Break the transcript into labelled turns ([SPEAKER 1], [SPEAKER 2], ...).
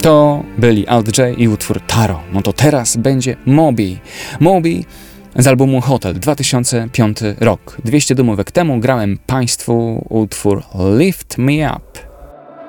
[SPEAKER 1] To byli Alt J i utwór Taro. No to teraz będzie Moby. Moby z albumu Hotel, 2005 rok. 200 domówek temu grałem Państwu utwór Lift Me Up.